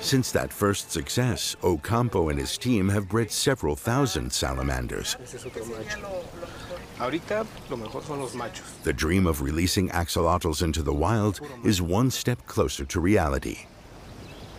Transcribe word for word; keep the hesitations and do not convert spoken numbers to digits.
Since that first success, Ocampo and his team have bred several thousand salamanders. The dream of releasing axolotls into the wild is one step closer to reality.